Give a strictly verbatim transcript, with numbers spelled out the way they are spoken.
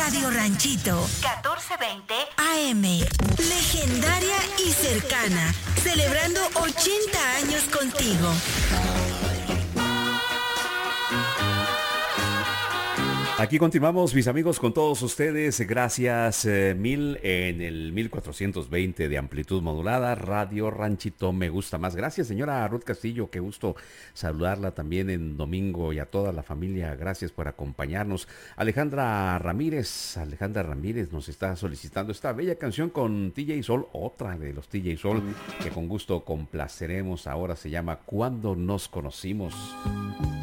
Radio Ranchito, catorce veinte A M. Legendaria y cercana, celebrando ochenta años contigo. Aquí continuamos, mis amigos, con todos ustedes. Gracias eh, mil en el mil cuatrocientos veinte de amplitud modulada. Radio Ranchito Me Gusta Más. Gracias, señora Ruth Castillo. Qué gusto saludarla también en domingo y a toda la familia. Gracias por acompañarnos. Alejandra Ramírez. Alejandra Ramírez nos está solicitando esta bella canción con T J Sol. Otra de los T J Sol que con gusto complaceremos. Ahora se llama Cuando Nos Conocimos.